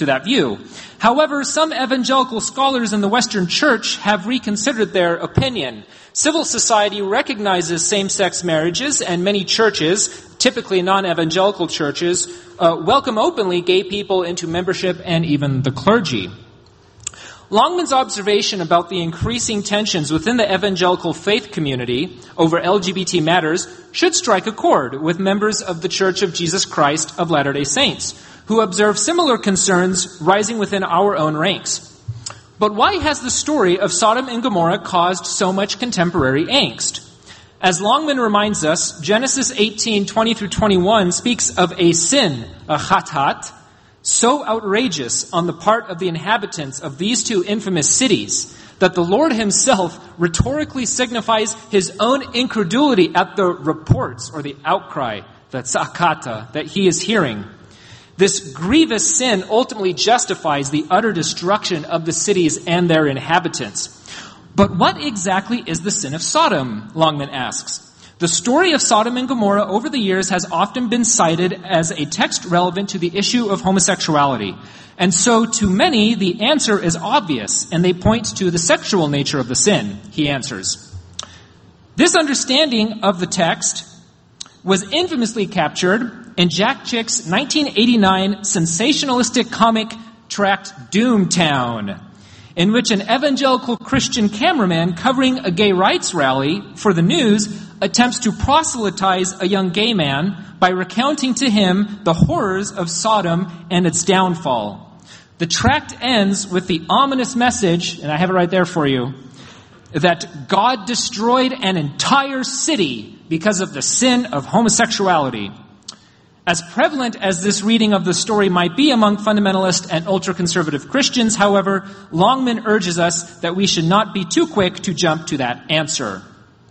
to that view. However, some evangelical scholars in the Western Church have reconsidered their opinion. Civil society recognizes same-sex marriages, and many churches, typically non-evangelical churches, welcome openly gay people into membership and even the clergy. Longman's observation about the increasing tensions within the evangelical faith community over LGBT matters should strike a chord with members of the Church of Jesus Christ of Latter-day Saints, who observe similar concerns rising within our own ranks. But why has the story of Sodom and Gomorrah caused so much contemporary angst? As Longman reminds us, Genesis 18:20 through 21 speaks of a sin, a khatat, so outrageous on the part of the inhabitants of these two infamous cities that the Lord himself rhetorically signifies his own incredulity at the reports or the outcry, the tzakata, that he is hearing. This grievous sin ultimately justifies the utter destruction of the cities and their inhabitants. But what exactly is the sin of Sodom? Longman asks. The story of Sodom and Gomorrah over the years has often been cited as a text relevant to the issue of homosexuality. And so to many, the answer is obvious, and they point to the sexual nature of the sin, he answers. This understanding of the text was infamously captured in Jack Chick's 1989 sensationalistic comic tract Doomtown, in which an evangelical Christian cameraman covering a gay rights rally for the news attempts to proselytize a young gay man by recounting to him the horrors of Sodom and its downfall. The tract ends with the ominous message, and I have it right there for you, that God destroyed an entire city because of the sin of homosexuality. As prevalent as this reading of the story might be among fundamentalist and ultra-conservative Christians, however, Longman urges us that we should not be too quick to jump to that answer.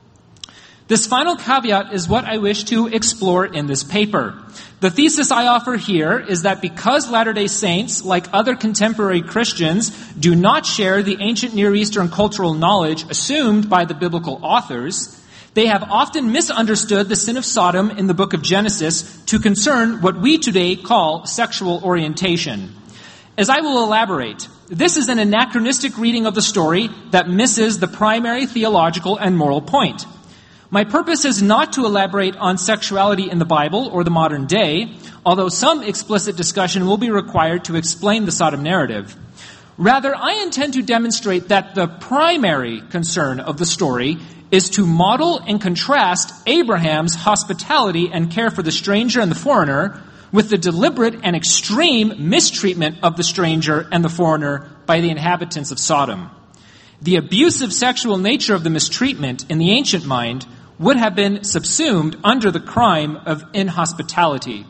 This final caveat is what I wish to explore in this paper. The thesis I offer here is that because Latter-day Saints, like other contemporary Christians, do not share the ancient Near Eastern cultural knowledge assumed by the biblical authors, they have often misunderstood the sin of Sodom in the book of Genesis to concern what we today call sexual orientation. As I will elaborate, this is an anachronistic reading of the story that misses the primary theological and moral point. My purpose is not to elaborate on sexuality in the Bible or the modern day, although some explicit discussion will be required to explain the Sodom narrative. Rather, I intend to demonstrate that the primary concern of the story is to model and contrast Abraham's hospitality and care for the stranger and the foreigner with the deliberate and extreme mistreatment of the stranger and the foreigner by the inhabitants of Sodom. The abusive sexual nature of the mistreatment in the ancient mind would have been subsumed under the crime of inhospitality.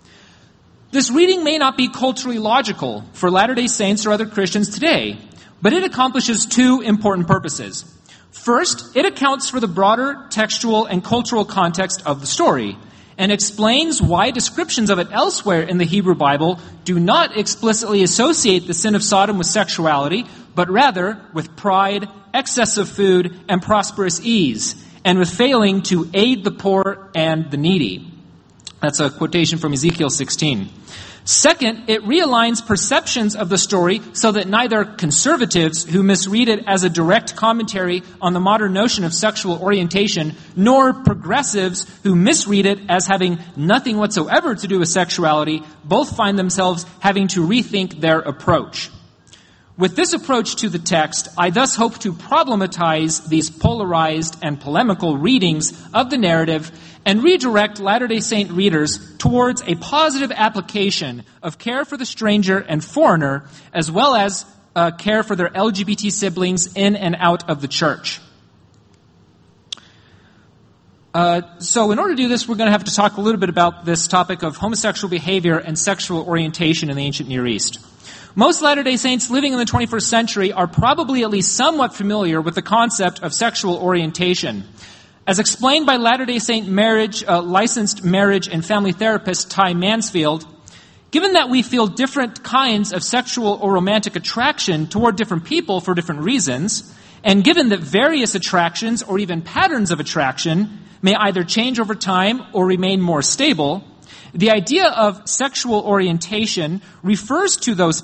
This reading may not be culturally logical for Latter-day Saints or other Christians today, but it accomplishes two important purposes. First, it accounts for the broader textual and cultural context of the story and explains why descriptions of it elsewhere in the Hebrew Bible do not explicitly associate the sin of Sodom with sexuality, but rather with pride, excess of food, and prosperous ease, and with failing to aid the poor and the needy. That's a quotation from Ezekiel 16. Second, it realigns perceptions of the story so that neither conservatives who misread it as a direct commentary on the modern notion of sexual orientation, nor progressives who misread it as having nothing whatsoever to do with sexuality, both find themselves having to rethink their approach. With this approach to the text, I thus hope to problematize these polarized and polemical readings of the narrative and redirect Latter-day Saint readers towards a positive application of care for the stranger and foreigner, as well as care for their LGBT siblings in and out of the church. So in order to do this, we're going to have to talk a little bit about this topic of homosexual behavior and sexual orientation in the ancient Near East. Most Latter-day Saints living in the 21st century are probably at least somewhat familiar with the concept of sexual orientation. As explained by Latter-day Saint licensed marriage and family therapist Ty Mansfield, given that we feel different kinds of sexual or romantic attraction toward different people for different reasons, and given that various attractions or even patterns of attraction may either change over time or remain more stable, the idea of sexual orientation refers to those